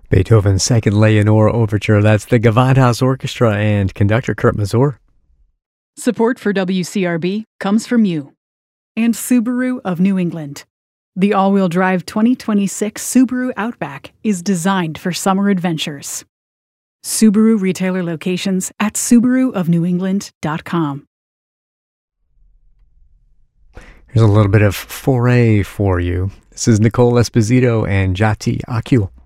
Beethoven's Second Leonore Overture. That's the Gewandhaus Orchestra and conductor Kurt Masur. Support for WCRB comes from you and Subaru of New England. The all-wheel drive 2026 Subaru Outback is designed for summer adventures. Subaru retailer locations at SubaruofNewEngland.com. Here's a little bit of foray for you. This is Nicole Esposito and Jati Akul.